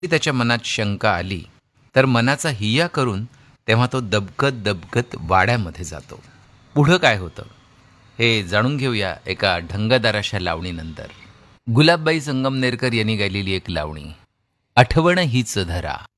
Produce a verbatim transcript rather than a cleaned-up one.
त्याच्या मनात शंका आली तर मनाचा हिय्या करून तेव्हा तो दबकत दबकत वाड्यामध्ये जातो. पुढं काय होतं हे जाणून घेऊया एका ढंगदार अशा लावणीनंतर. गुलाबबाई संगमनेरकर यांनी गायलेली एक लावणी, आठवण हीच धरा.